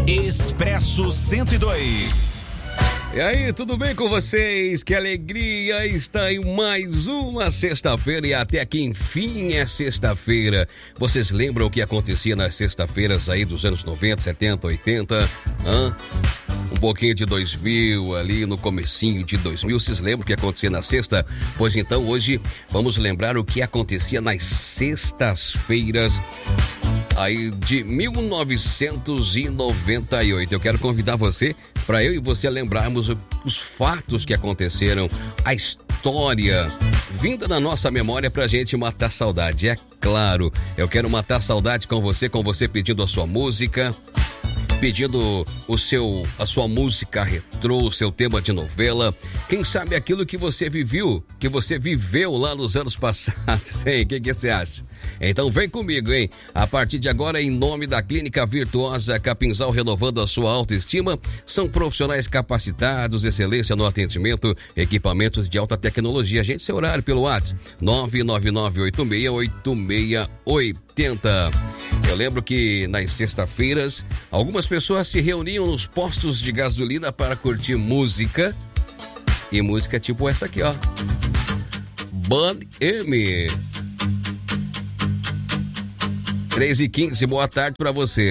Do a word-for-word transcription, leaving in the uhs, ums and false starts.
Expresso cento e dois. E aí, tudo bem com vocês? Que alegria estar em mais uma sexta-feira e até que enfim é sexta-feira. Vocês lembram o que acontecia nas sexta-feiras aí dos anos noventa, setenta, oitenta? Hã? Um pouquinho de dois mil ali no comecinho de dois mil, vocês lembram o que acontecia na sexta? Pois então hoje vamos lembrar o que acontecia nas sextas-feiras aí de mil novecentos e noventa e oito. Eu quero convidar você para eu e você lembrarmos os fatos que aconteceram, a história vinda na nossa memória pra gente matar saudade. É claro, eu quero matar saudade com você, com você pedindo a sua música, pedindo o seu, a sua música retrô, o seu tema de novela, quem sabe aquilo que você viveu, que você viveu lá nos anos passados, hein? O que, que você acha? Então vem comigo, hein? A partir de agora, em nome da Clínica Virtuosa Capinzal, renovando a sua autoestima, são profissionais capacitados, excelência no atendimento, equipamentos de alta tecnologia. Agende seu horário pelo WhatsApp nove nove nove oito seis oito seis oito zero. Eu lembro que nas sextas-feiras, algumas pessoas se reuniam nos postos de gasolina para curtir música. E música tipo essa aqui, ó. Band M. três e quinze, boa tarde pra você.